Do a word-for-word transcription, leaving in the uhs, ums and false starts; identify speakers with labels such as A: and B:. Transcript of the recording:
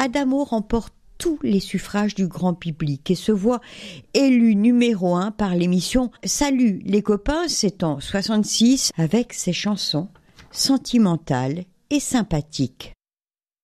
A: Adamo remporte tous les suffrages du grand public et se voit élu numéro un par l'émission Salut les copains, c'est en soixante-six avec ses chansons sentimentales et sympathiques.